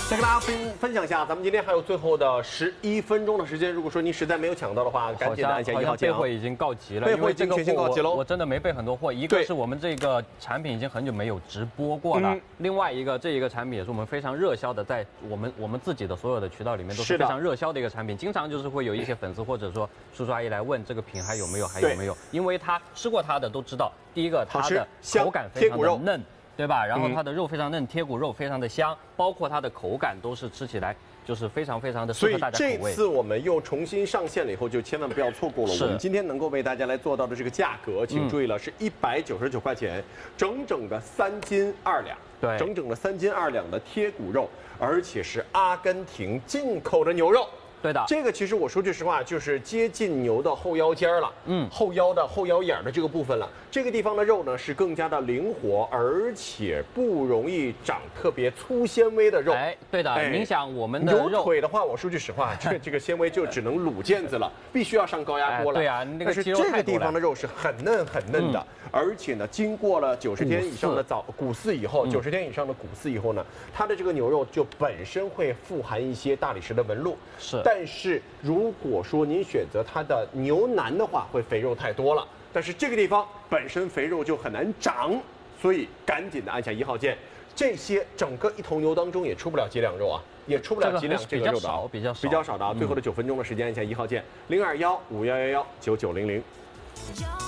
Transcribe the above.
再跟大家分享一下，咱们今天还有最后的11分钟的时间。如果说您实在没有抢到的话，赶紧的按下1号键。 备货已经告急了， 备货已经全线告急了。 我真的没备很多货，一个是我们这个产品已经很久没有直播过了，另外一个这一个产品也是我们非常热销的，在我们自己的所有的渠道里面都是非常热销的一个产品，经常就是会有一些粉丝或者说叔叔阿姨来问这个品还有没有，还有没有，因为他吃过它的都知道，第一个它的口感非常的嫩。对吧？然后它的肉非常嫩，贴骨肉非常的香，包括它的口感都是吃起来就是非常的适合大家口味。 所以这次我们又重新上线了以后，就千万不要错过了。我们今天能够为大家来做到的这个价格，请注意了，是199块钱，整整的3斤2两。对，整整的3斤2两的贴骨肉，而且是阿根廷进口的牛肉。 对的， 这个其实我说句实话，就是接近牛的后腰尖了，后腰的后腰眼的这个部分了。这个地方的肉呢是更加的灵活，而且不容易长特别粗纤维的肉。 哎，对的，您想我们的肉牛腿的话，我说句实话，这个纤维就只能卤腱子了，必须要上高压锅了。 对啊，那个肌肉但是这个地方的肉是很嫩的，而且呢，经过了90天以上的骨饲以后，90天以上的骨饲以后呢，它的这个牛肉就本身会富含一些大理石的纹路。 是。 但是如果说您选择它的牛腩的话，会肥肉太多了。但是这个地方本身肥肉就很难长，所以赶紧的按下1号键。这些整个一头牛当中也出不了几两肉啊，也出不了几两这个肉的啊，比较少的啊。最后的9分钟的时间按下1号键，02151119900。